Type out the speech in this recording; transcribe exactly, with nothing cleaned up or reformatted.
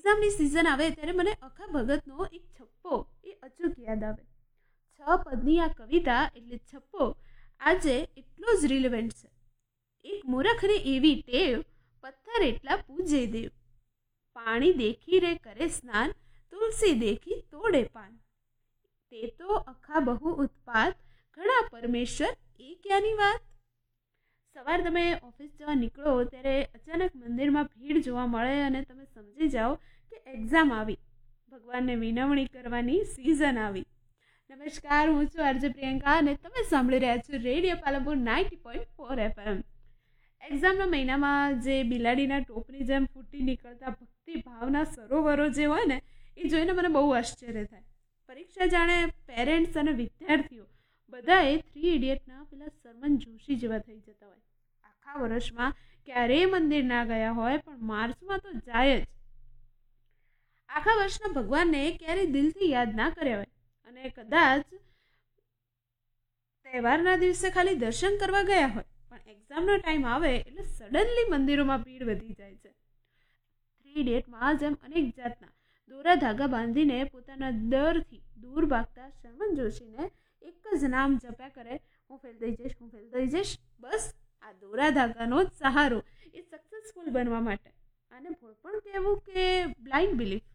એક્ઝામની સિઝન આવે ત્યારે મને અખા ભગતનો એક છપ્પો એ અચૂક યાદ આવે. છ પદની આ કવિતા એટલે છપ્પો આજે એટલો જ રિલેવન્ટ છે. એક મૂરખને એવી ટેવ, પથ્થર એટલા પૂજે દેવ. પાણી દેખી રે કરે સ્નાન, તુલસી દેખી તોડે પાન. તે તો અખા બહુ ઉત્પાત, ઘણા પરમેશ્વર એ ક્યાંની વાત. સવાર તમે ઓફિસ જવા નીકળો ત્યારે અચાનક મંદિરમાં ભીડ જોવા મળે અને તમે સમજી જાઓ કે એક્ઝામ આવી, ભગવાનને વિનવણી કરવાની સિઝન આવી. નમસ્કાર, હું છું આરજે પ્રિયંકા અને તમે સાંભળી રહ્યા છો radio Palanpur ninety point four FM. એક્ઝામના મહિનામાં જે બિલાડીના ટોપની જેમ ફૂટી નીકળતા ભક્તિ ભાવના સરોવરો જે હોય ને એ જોઈને મને બહુ આશ્ચર્ય થાય. પરીક્ષા જાણે પેરેન્ટ્સ અને વિદ્યાર્થીઓ બધાએ થ્રી ઇડિયટના પેલા સરમન જોશી જેવા થઈ જતા હોય. આખા વર્ષમાં ક્યારેય મંદિર ના ગયા હોય પણ માર્ચમાં તો જાય જ. આખા વર્ષના ભગવાનને ક્યારેય દિલથી યાદ ના કર્યા હોય અને કદાચ તહેવારના દિવસે ખાલી દર્શન કરવા ગયા હોય, પણ એક્ઝામનો ટાઈમ આવે એટલે સડનલી મંદિરોમાં ભીડ વધી જાય છે. થ્રી ઇડિયટમાં જેમ અનેક જાતના દોરા ધાગા બાંધીને પોતાના ડરથી દૂર ભાગતા શરમન જોશીને એક જ નામ જપ્યા કરે, હું ફેલ થઈ જઈશ, હું ફેલ થઈ જઈશ. બસ આ દોરા ધાગાનો જ સહારો એ સક્સેસફુલ બનવા માટે. આને પણ કહેવું કે બ્લાઇન્ડ બિલીફ.